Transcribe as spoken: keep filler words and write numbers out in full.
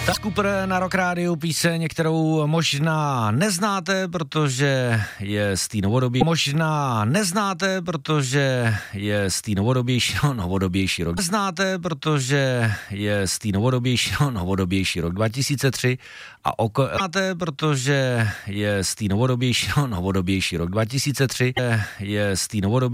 Tak Cooper na Rock Rádiu, píseň, kterou možná neznáte, protože je z té novodobí. Možná neznáte, protože je z té novodobější, no, novodobější rok. Neznáte, protože je z té novodobější, no, novodobější rok dva tisíce tři a oko. Neznáte, protože je z té novodobější, no, novodobější rok dva tisíce tři je z té novodobí.